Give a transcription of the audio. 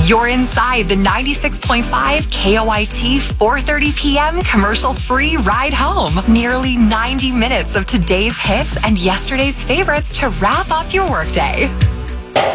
You're inside the 96.5 KOIT 4:30 p.m. commercial-free ride home. Nearly 90 minutes of today's hits and yesterday's favorites to wrap up your workday.